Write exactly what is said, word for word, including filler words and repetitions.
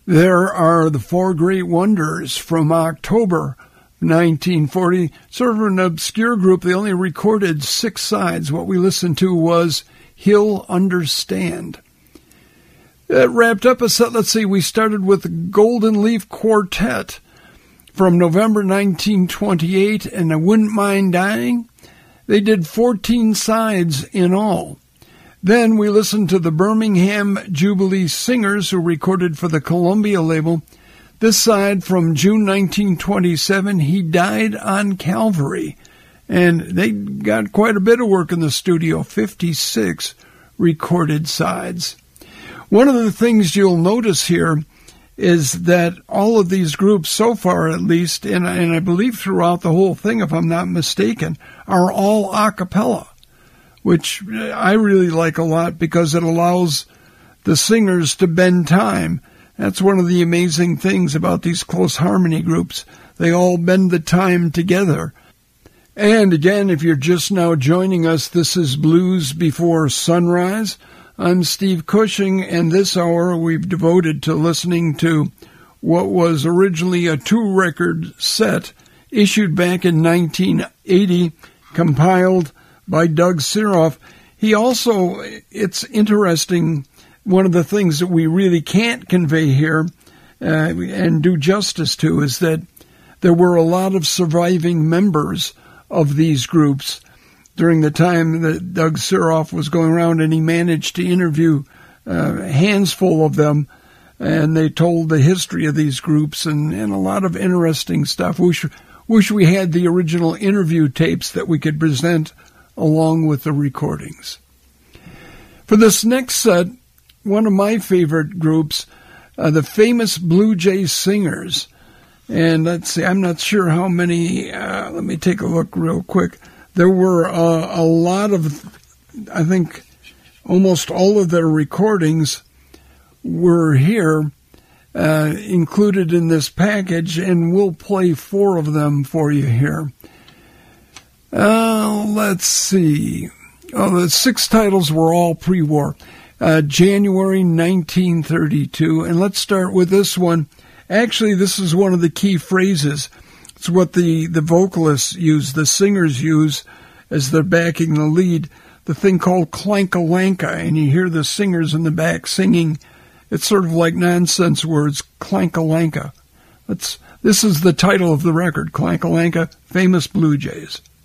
There are the Four Great Wonders from October nineteen forty, sort of an obscure group. They only recorded six sides. What we listened to was He'll Understand. That wrapped up a set. Let's see, we started with the Golden Leaf Quartet from November nineteen twenty-eight, and I Wouldn't Mind Dying. They did fourteen sides in all. Then we listened to the Birmingham Jubilee Singers, who recorded for the Columbia label. This side from June nineteen twenty-seven, He Died on Calvary. And they got quite a bit of work in the studio, fifty-six recorded sides. One of the things you'll notice here is that all of these groups so far, at least, and, and I believe throughout the whole thing, if I'm not mistaken, are all a cappella, which I really like a lot because it allows the singers to bend time. That's one of the amazing things about these close harmony groups. They all bend the time together. And again, if you're just now joining us, this is Blues Before Sunrise. I'm Steve Cushing, and this hour we've devoted to listening to what was originally a two-record set issued back in nineteen eighty, compiled by Doug Siroff. He also, it's interesting, one of the things that we really can't convey here uh, and do justice to is that there were a lot of surviving members of these groups during the time that Doug Siroff was going around, and he managed to interview uh, hands full of them, and they told the history of these groups and, and a lot of interesting stuff. Wish, wish we had the original interview tapes that we could present along with the recordings. For this next set, one of my favorite groups, uh, the famous Blue Jay Singers. And let's see, I'm not sure how many, uh, let me take a look real quick. There were uh, a lot of, I think, almost all of their recordings were here, uh, included in this package, and we'll play four of them for you here. Uh, let's see. Oh, the six titles were all pre-war. Uh, January nineteen thirty-two, and let's start with this one. Actually, this is one of the key phrases. It's what the, the vocalists use, the singers use as they're backing the lead, the thing called clank-a-lanka, and you hear the singers in the back singing. It's sort of like nonsense words, clank-a-lanka. Let's, this is the title of the record, Clank-a-lanka, Famous Blue Jays.